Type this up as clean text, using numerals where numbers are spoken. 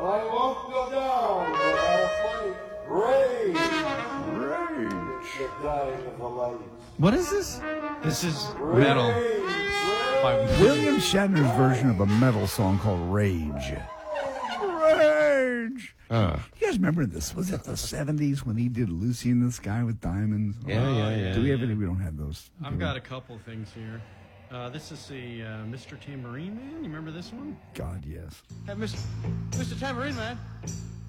I won't go down without a fight. Rage. The dying of the light. What is this? This is metal. By William Shatner's version of a metal song called Rage. Rage. You guys remember this? Was it the 70s when he did Lucy in the Sky with Diamonds? Yeah. Do we have any? We don't have those. I've got a couple things here. This is the Mr. Tambourine Man. You remember this one? God, yes. Hey, Mr. Tambourine Man.